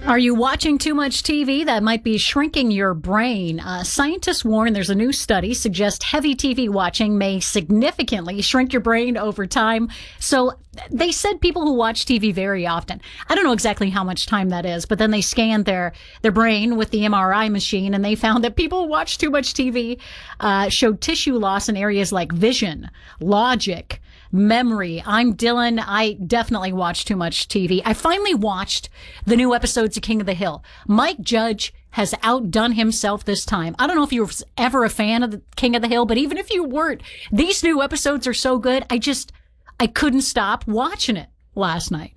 Are you watching too much TV? That might be shrinking your brain. Scientists warn there's a new study suggests heavy TV watching may significantly shrink your brain over time. So they said people who watch TV very often, I don't know exactly how much time that is, but then they scanned their brain with the MRI machine and they found that people who watch too much TV showed tissue loss in areas like vision, logic, memory. I'm Dylan. I definitely watch too much TV. I finally watched the new episodes of King of the Hill. Mike Judge has outdone himself this time. I don't know if you were ever a fan of the King of the Hill, but even if you weren't, these new episodes are so good. I couldn't stop watching it last night.